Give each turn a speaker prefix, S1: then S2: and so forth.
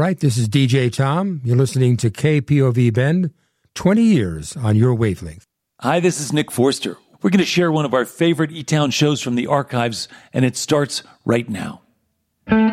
S1: right, this is DJ Tom. You're listening to KPOV Bend, 20 years on your wavelength.
S2: Hi, this is Nick Forster. We're going to share one of our favorite E-Town shows from the archives, and it starts right now.